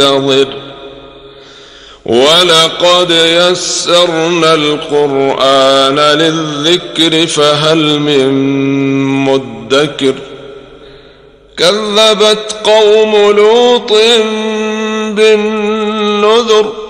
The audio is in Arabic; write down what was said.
منتظر ولقد يسرنا القرآن للذكر فهل من مدكر كذبت قوم لوط بالنذر